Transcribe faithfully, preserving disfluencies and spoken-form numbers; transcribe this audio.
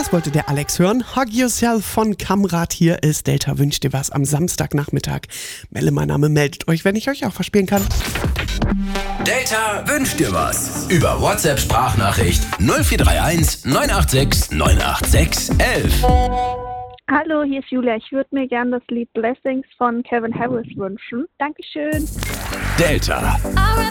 Das wollte der Alex hören. Hug Yourself von Kamrat. Hier ist Delta wünscht dir was am Samstagnachmittag. Melle, mein Name, meldet euch, wenn ich euch auch verspielen kann. Delta wünscht dir was. Über WhatsApp-Sprachnachricht null vier drei eins neun acht sechs neun acht sechs eins eins. Hallo, hier ist Julia. Ich würde mir gerne das Lied Blessings von Kevin Harris wünschen. Dankeschön. Delta.